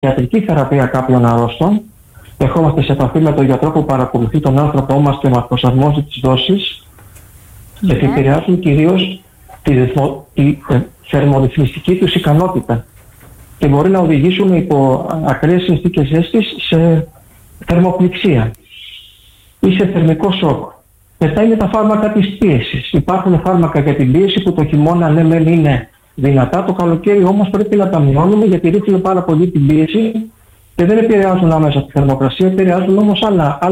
ιατρική θεραπεία κάποιων αρρώστων. Ερχόμαστε σε επαφή με τον γιατρό που παρακολουθεί τον άνθρωπό μας και μας προσαρμόζει τις δόσεις και επηρεάζουν κυρίως τη θερμορυθμιστική τους ικανότητα και μπορεί να οδηγήσουν υπό ακραίες συνθήκες ζέστης σε θερμοπληξία ή σε θερμικό σοκ. Μετά είναι τα φάρμακα της πίεσης. Υπάρχουν φάρμακα για την πίεση που το χειμώνα ναι μεν είναι δυνατά, το καλοκαίρι όμως πρέπει να τα μειώνουμε γιατί ρίχνουν πάρα πολύ την πίεση και δεν επηρεάζουν άμεσα τη θερμοκρασία, επηρεάζουν όμως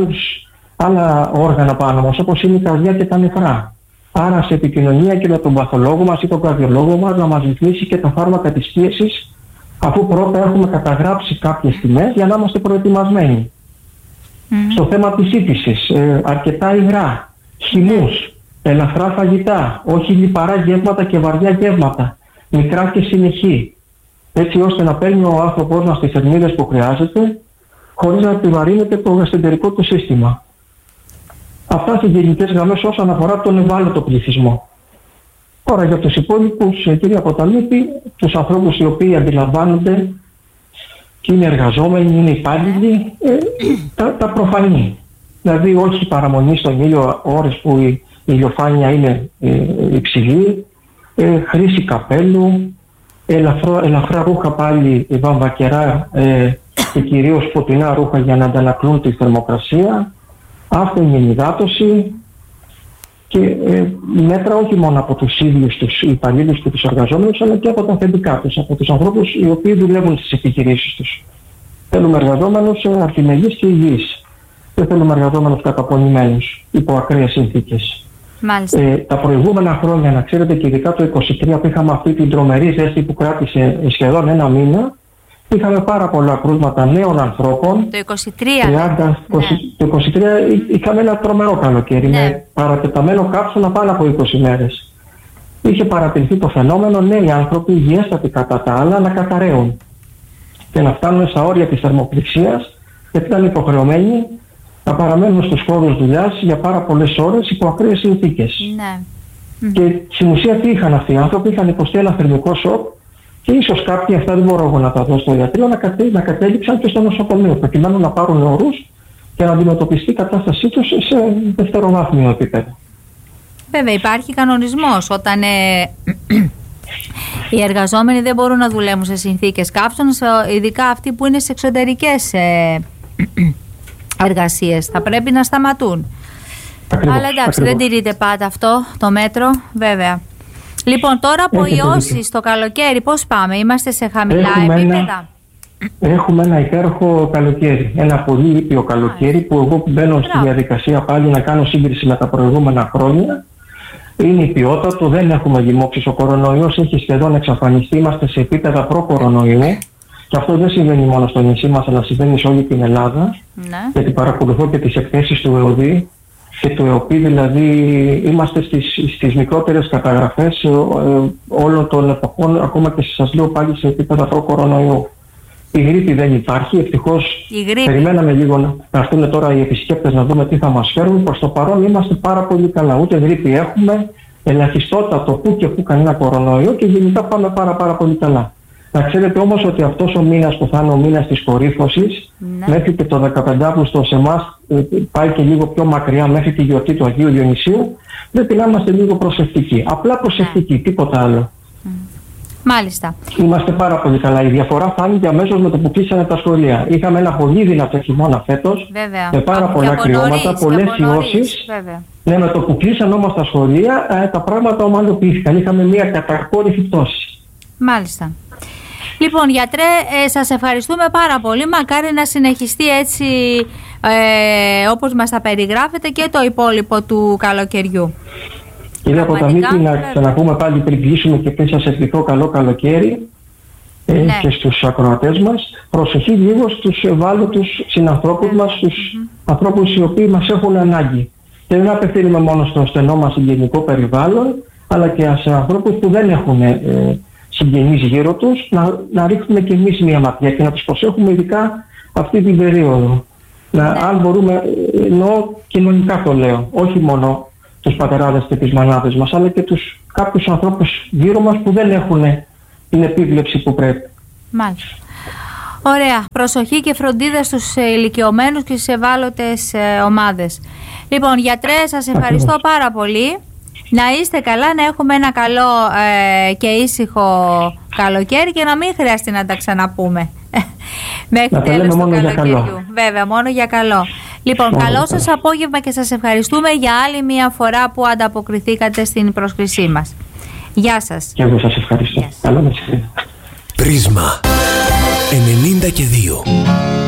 άλλα όργανα πάνω μας, όπως είναι η καρδιά και τα νεφρά. Άρα σε επικοινωνία και με τον παθολόγο μας ή τον καρδιολόγο μας να μας ρυθμίσει και τα φάρμακα της πίεσης, αφού πρώτα έχουμε καταγράψει κάποιες τιμές για να είμαστε προετοιμασμένοι. Στο θέμα της ύπησης, αρκετά υγρά, χυμούς, ελαφρά φαγητά, όχι λιπαρά γεύματα και βαριά γεύματα, μικρά και συνεχή, έτσι ώστε να παίρνει ο άνθρωπός μας τις θερμίδες που χρειάζεται χωρίς να επιβαρύνεται το γαστεντερικό του σύστημα. Αυτά σε γενικές γραμμές όσον αφορά τον ευάλωτο πληθυσμό. Τώρα για τους υπόλοιπους, κυρία Ποταμίτη, τους ανθρώπους οι οποίοι αντιλαμβάνονται και είναι εργαζόμενοι, είναι υπάλληλοι, τα προφανή. Δηλαδή όχι παραμονή στον ήλιο ώρες που η ηλιοφάνεια είναι υψηλή, χρήση καπέλου, ελαφρά ρούχα πάλι βαμβακερά και κυρίως φωτεινά ρούχα για να αντανακλούν τη θερμοκρασία, άφθονη ενυδάτωση και μέτρα όχι μόνο από τους ίδιους τους υπαλλήλους και τους εργαζόμενους, αλλά και από τα αφεντικά τους, από τους ανθρώπους οι οποίοι δουλεύουν στις επιχειρήσεις τους. Θέλουμε εργαζόμενους αρθιμελείς και υγιείς. Δεν θέλουμε εργαζόμενους καταπονημένους υπό ακραίες συνθήκες. Τα προηγούμενα χρόνια, να ξέρετε, και ειδικά το 2023 που είχαμε αυτή την τρομερή ζέστη που κράτησε σχεδόν ένα μήνα, είχαμε πάρα πολλά κρούσματα νέων ανθρώπων. Το 2023. Το 2023 είχαμε ένα τρομερό καλοκαίρι με παρατεταμένο κάψωνα πάνω από 20 μέρες. Είχε παρατηρηθεί το φαινόμενο νέοι άνθρωποι υγιέστατοι κατά τα άλλα να καταραίουν και να φτάνουν στα όρια της θερμοπληξίας γιατί ήταν υποχρεωμένοι να παραμένουν στους χώρους δουλειάς για πάρα πολλές ώρες υπό ακραίες συνθήκες. Και στην ουσία τι είχαν αυτοί οι άνθρωποι, είχαν υποστεί ένα θερμικό σοκ και ίσως κάποιοι, αυτά δεν μπορώ εγώ να τα δω στο ιατρείο, να κατέληξαν και στο νοσοκομείο προκειμένου να πάρουν όρους και να αντιμετωπιστεί η κατάστασή τους σε δευτεροβάθμιο επίπεδο. Βέβαια υπάρχει κανονισμός όταν οι εργαζόμενοι δεν μπορούν να δουλεύουν σε συνθήκες καύσωνας, ειδικά αυτοί που είναι σε εξωτερικές εργασίες, θα πρέπει να σταματούν. Αλλά εντάξει, δεν τηρείται πάντα αυτό το μέτρο, βέβαια. Λοιπόν, τώρα από ιώσεις το καλοκαίρι πώς πάμε, είμαστε σε χαμηλά επίπεδα? Έχουμε ένα υπέροχο καλοκαίρι, ένα πολύ ήπιο καλοκαίρι που εγώ μπαίνω στη διαδικασία πάλι να κάνω σύγκριση με τα προηγούμενα χρόνια. Είναι η ποιότητα του, δεν έχουμε λοιμώξεις, ο κορονοϊός έχει σχεδόν εξαφανιστεί, είμαστε σε επίπεδα προ-κορονοϊού και αυτό δεν συμβαίνει μόνο στο νησί μας αλλά συμβαίνει σε όλη την Ελλάδα, γιατί παρακολουθώ και τις εκθέσεις του ΕΟΔΗ και του ΕΟΠΗ, δηλαδή είμαστε στις μικρότερες καταγραφές όλων των εποχών, ακόμα και σας λέω πάλι σε επίπεδα προ-κορονοϊού. Η γρίπη δεν υπάρχει, ευτυχώς περιμέναμε λίγο να έρθουν τώρα οι επισκέπτες να δούμε τι θα μας φέρουν. Προς το παρόν είμαστε πάρα πολύ καλά, ούτε γρίπη έχουμε, ελαχιστότατο που και που κανένα κορονοϊό και γενικά πάμε πάρα πολύ καλά. Να ξέρετε όμως ότι αυτός ο μήνας που θα είναι ο μήνας της κορύφωσης, μέχρι και το 15 Αύγουστο σε εμάς πάει και λίγο πιο μακριά μέχρι τη γιορτή του Αγίου Διονυσίου, πρέπει να είμαστε λίγο προσεκτικοί. Απλά προσεκτικοί, τίποτα άλλο. Μάλιστα. Είμαστε πάρα πολύ καλά. Η διαφορά φάνηκε αμέσως με το που κλείσανε τα σχολεία. Είχαμε ένα πολύ δυνατό χειμώνα φέτος, με πάρα πολλά κρυώματα, πολλές ιώσεις. Ναι, με το που κλείσανε όμως τα σχολεία, τα πράγματα ομαλοποιήθηκαν. Είχαμε μια κατακόρυφη πτώση. Μάλιστα. Λοιπόν, γιατρέ, σας ευχαριστούμε πάρα πολύ. Μακάρι να συνεχιστεί έτσι όπως μας τα περιγράφετε και το υπόλοιπο του καλοκαιριού. Κυρία Ποταμίτη, να ξαναπούμε πάλι πριν κλείσουμε και πριν σας ευχηθώ καλό καλοκαίρι και στους ακροατές μας. Προσοχή λίγο στους ευάλωτους συνανθρώπους μας, στους ανθρώπους οι οποίοι μας έχουν ανάγκη. Και δεν απευθύνουμε μόνο στο στενό μας συγγενικό περιβάλλον, αλλά και σε ανθρώπους που δεν έχουν συγγενείς γύρω τους, να ρίχνουμε και εμείς μια ματιά και να τους προσέχουμε ειδικά αυτή την περίοδο. Αν μπορούμε, εννοώ κοινωνικά το λέω, όχι μόνο τους πατεράδες και τις μανάδες μας, αλλά και κάποιους ανθρώπους γύρω μας που δεν έχουν την επίβλεψη που πρέπει. Μάλιστα. Ωραία. Προσοχή και φροντίδα στους ηλικιωμένους και στις ευάλωτες ομάδες. Λοιπόν, γιατρέ, σας ευχαριστώ πάρα πολύ. Να είστε καλά, να έχουμε ένα καλό και ήσυχο καλοκαίρι και να μην χρειαστεί να τα ξαναπούμε μέχρι τέλος του καλοκαιριού. Βέβαια, μόνο για καλό. Λοιπόν, καλό σας απόγευμα και σας ευχαριστούμε για άλλη μια φορά που ανταποκριθήκατε στην πρόσκλησή μας. Γεια σας. Και εγώ σας ευχαριστώ. Καλό μεσημέρι. Πρίσμα 92.